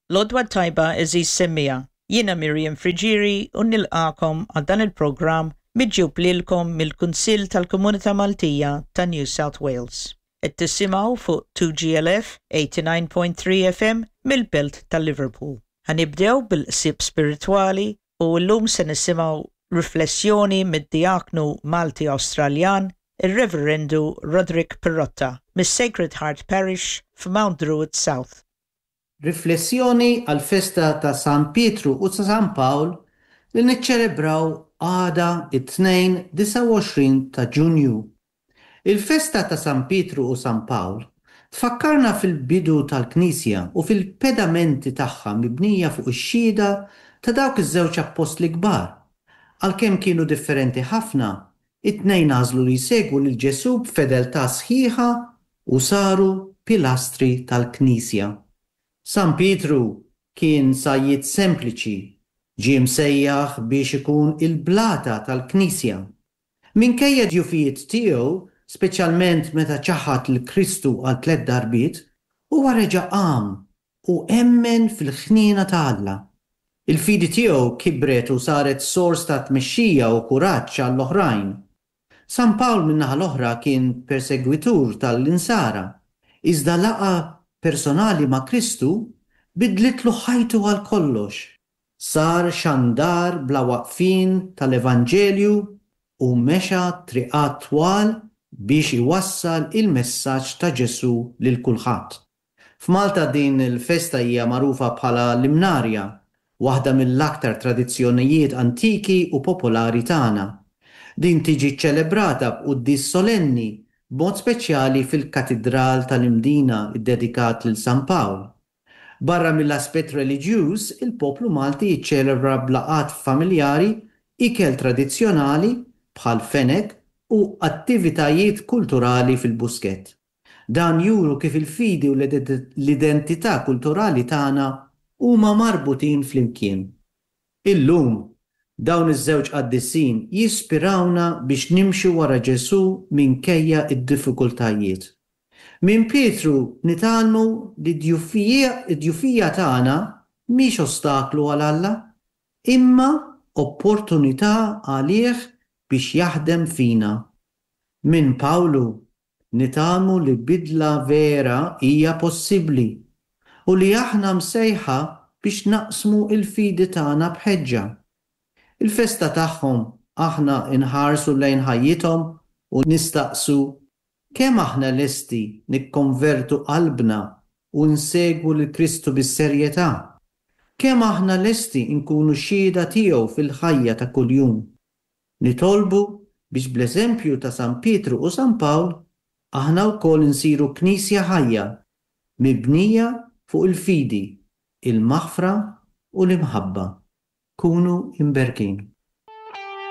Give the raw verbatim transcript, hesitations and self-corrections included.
Lodwa tajba eżis semmija. Jiena Miriam Friġieri u nilqakom għal dan il-programm miġġub lilkom mill-Kunsill tal-Komunità Maltija ta' New South Wales. Qed tissimgħu fuq two G L F eighty-nine point three F M mill-Belt tal-Liverpool. Ħanibdew bil-qsieb spiritwali u llum se nisimgħu riflessjoni mid-Diaknu Malti Awstraljan ir-Reverendu Roderick Perrotta mis-Sacred Heart Parish f'Mount Druitt South. Riflessjoni għal festa ta' San Pietru u ta' San Pawl li niċċelebraw għada it-tnejn tisa' u għoxrin ta' Ġunju. Il-festa ta' San Pietru u San Pawl tfakkarna fil-bidu tal-Knisja u fil-pedamenti tagħha mibnija fuq ix-xhieda ta' dawk iż-żewġ apostli kbar. Għalkemm kienu differenti ħafna, it-tnejn għażlu li jsegwu lil Ġesu b'fedeltà sħiħa u saru pilastri tal-Knisja. San Pietru kien sajjid sempliċi, ġie msejjaħ biex ikun il-blata tal-Knisja. Minkejja d-djufijiet tiegħu, speċjalment meta ċaħat l-Kristu għal tliet darbiet, huwa reġa' qam u emmen fil-ħniena ta' Alla. Il-fidi tiegħu kibret u saret sors ta' tmexxija u kuraġġ għall-oħrajn. San Pawl min-naħa l-oħra kien persegwitur tal-insara, iżda laqa personali ma' Kristu bidlitlu ħajtu għal kollox. Sar xandar bla waqfin tal-Evanġelju u mexa triqat twal biex iwassal il-messaġġ ta' Ġesu lil kulħadd. F'Malta din il-festa hija magħrufa bħala l-Imnarja, waħda mill-aktar tradizzjonijiet antiki u popolari tagħna. Din tiġi ċċelebrata b'qudies solenni b'mod speċjali fil-katedral tal-Imdina ddedikat lil San Pawl. Barra mill-aspett reliġjuż, il-poplu Malti jiċċelebra b'laqgħat familjari, ikel tradizzjonali bħal fenek u attivitajiet kulturali fil-buskett. Dan juru kif il-fidi u l-identità kulturali tagħna huma marbutin flimkien. Illum dawn iż-żewġ qaddissin jispirawna biex nimxu wara Ġesu minkejja id-diffikultajiet. Minn Pietru nitgħallmu li d-djufija tagħna mhix ostaklu għal Alla, imma opportunità għalih biex jaħdem fina. Minn Pawlu nitgħallmu li bidla vera hija possibbli u li aħna msejħa biex naqsmu il-fidi tagħna b'ħeġġa. Il-festa tagħhom aħna inħarsu lejn ħajjithom u nistaqsu kemm aħna lesti nikkonvertu qalbna u nsegwu lil Kristu bis-serjetà. Kemm aħna lesti nkunu xhieda tiegħu fil-ħajja ta' kuljum. Nitolbu biex bl-eżempju ta' San Pietru u San Pawl aħna wkoll insiru knisja ħajja mibnija fuq il-fidi, il-maħfra u l-imħabba. Kunu imberkin.